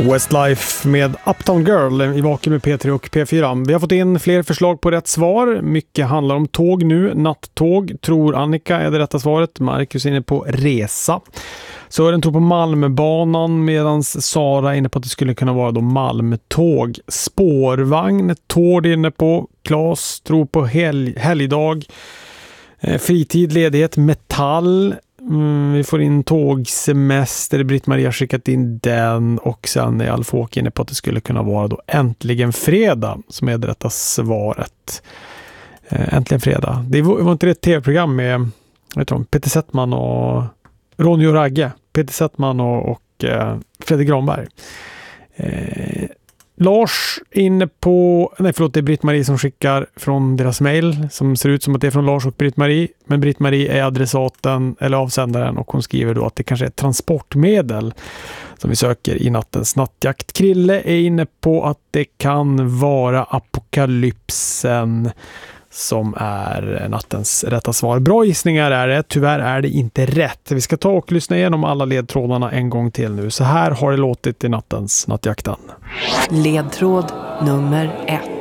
Westlife med Uptown Girl i vaken med P3 och P4. Vi har fått in fler förslag på rätt svar. Mycket handlar om tåg nu. Nattåg tror Annika är det rätta svaret. Marcus är inne på resa. Sören tror på Malmbanan medan Sara är inne på att det skulle kunna vara då Malmtåg. Spårvagn, Tord är inne på. Claes tror på helgdag. Fritid, ledighet, metall. Vi får in tågsemester. Britt-Maria har skickat in den. Och sen är Alfåk inne på att det skulle kunna vara då Äntligen fredag som är det rätta svaret. Äntligen fredag. Det var inte det ett tv-program med Peter Settman och Ronny och Ragge. Peter Settman och Fredrik Granberg. Lars inne på... Nej, förlåt, det är Britt-Marie som skickar från deras mejl som ser ut som att det är från Lars och Britt-Marie. Men Britt-Marie är adressaten eller avsändaren och hon skriver då att det kanske är ett transportmedel som vi söker i nattens nattjakt. Krille är inne på att det kan vara apokalypsen som är nattens rätta svar. Bra gissningar är det, tyvärr är det inte rätt. Vi ska ta och lyssna igenom alla ledtrådarna en gång till nu. Så här har det låtit i nattens nattjakten. Ledtråd nummer 1.